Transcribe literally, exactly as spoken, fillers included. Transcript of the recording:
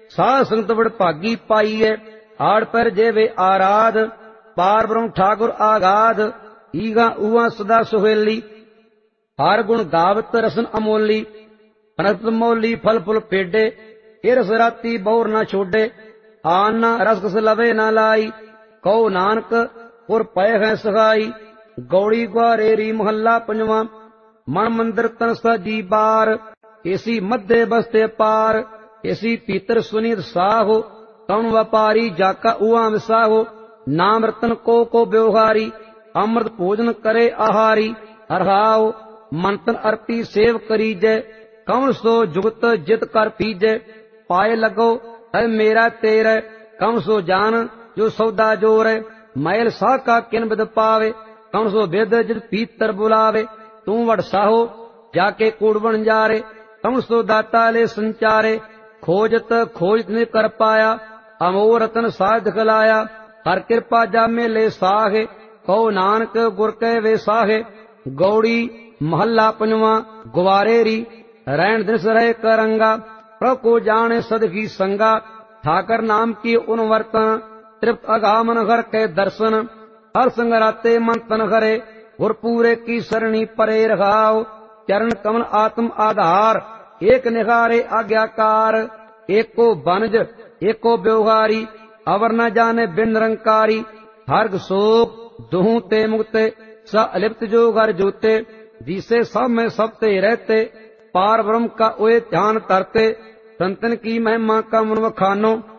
ਸਾਧ ਸੰਗਤ ਬੜ ਭਾਗੀ ਪਾਈਐ। ਹਾੜ ਪਰ ਜੇਵੇ ਆਰਾਧ ਪਾਰ ਬ੍ਰਹਮ ਠਾਕੁਰ ਆਗਾਧ। ਈਗਾ ਊਆ ਸਦਾ ਸੁਹੇਲੀ ਹਰ ਗੁਣ ਗਾਵਤ ਰਸਨ ਅਮੋਲੀ। ਅਨੰਤ ਮੋਲੀ ਫਲ ਫੁਲ ਪੇਡੇ ਇਹ ਰਸ ਰਾਤੀ ਬੌਰ ਨਾ ਛੋਡੇ। ਆਨ ਨਾ ਰਸ ਕਸ ਲਵੇ ਨਾ ਲਾਈ ਕਹੋ ਨਾਨਕ ਪੁਰ ਪਏ ਹੈ ਸਗਾਈ। ਗੌੜੀ ਗੁਆਰੇਰੀ ਮਹੱਲਾ ਪੰਜਵਾਂ। ਮਨ ਮੰਦਰ ਤਨ ਸਾਜੀ ਬਾਰ ਏਸੀ ਮੱਧੇ ਬਸਤੇ ਪਾਰ। ਏਸੀ ਪੀਤਰ ਸੁਨੀਤ ਸਾਹੋ ਕਉਣ ਵਪਾਰੀ ਜਾਕਾ ਊਆ ਵਿਸਾਹੋ। ਨਾਮ ਰਤਨ ਕੋ ਕੋ ਬਿਵਹਾਰੀ ਅੰਮ੍ਰਿਤ ਭੋਜਨ ਕਰੇ ਆਹਾਰੀ। ਹਰਹਾਉ ਮੰਤਨ ਅਰਪੀ ਸੇਵ ਕਰੀਜੈ ਕਉਣ ਸੋ ਜੁਗਤ ਜਿਤ ਕਰ ਪੀਜੈ। ਪਾਏ ਲੱਗੋ ਹੈ ਮੇਰਾ ਤੇਰਾ ਕਉਣ ਸੋ ਜਾਨ ਜੋ ਸੌਦਾ ਜੋਰ। ਮੈਲ ਸਾਹ ਕਾ ਕਿਨ ਬਿਦ ਪਾਵੇ ਕਉਣ ਸੋ ਬਿਦ ਜਿਤ ਪੀਤਰ ਬੁਲਾਵੇ। ਤੂੰ ਵਡ ਸਾਹੋ ਜਾ ਕੇ ਕੂੜ ਬਣ ਜਾਰੇ ਕਉਣ ਸੋ ਦਾਤਾ ਲੈ ਸੰਚਾਰੇ। ਖੋਜਤ ਖੋਜਤ ਨੇ ਕਰ ਪਾਇਆ ਅਮੋ ਰਤਨ ਸਾਧ ਦਿਖਲਾਇਆ। ਹਰ ਕਿਰਪਾ ਜਾਮੇ ਲੈ ਸਾਹੇ ਕਹੋ ਨਾਨਕ ਗੁਰ ਕੈ ਵੇ ਸਾਹੇ। ਗੌੜੀ ਮਹੱਲਾ ਪੰਜਵਾਂ। ਗੁਵਾਰੇਰੀ ਰਹਿਣ ਦਿਸ ਰਹੇ ਕਰੰਗਾ ਪ੍ਰਭ ਕੋ ਜਾਣੇ ਸਦਕੀ ਸੰਗਾ। ਠਾਕਰ ਨਾਮ ਕੀ ਉਨ ਵਰਤਨ ਤ੍ਰਿਪਤ ਅਗਾਮਨ ਘਰ ਕੇ ਦਰਸ਼ਨ। ਹਰ ਸੰਗ ਰਾਤੇ ਮਨ ਤਨ ਘਰੇ ਗੁਰ ਪੂਰੇ ਕੀ ਸਰਣੀ ਪਰੇ ਰਖਾਓ। ਚਰਨ ਕਮਲ ਆਤਮ ਆਧਾਰ ਏਕ ਨਿਹਾਰੇ ਆਗਿਆਕਾਰ। ਏਕੋ ਬਨਜ ਏਕੋ ਬਿਵਹਾਰੀ ਅਵਰ ਨ ਜਾਣੇ ਬਿਨ ਨਿਰੰਕਾਰੀ। ਹਰਗ ਸੋਖ ਦੁਹੂ ਤੇ ਮੁਕਤੇ ਸ ਅਲਿਪਤ ਜੋ ਘਰ ਜੋਤੇ। जिसे सब में सब ते रहते पार ब्रह्म का ओए ध्यान तरते। संतन की महिमा का मन वखानो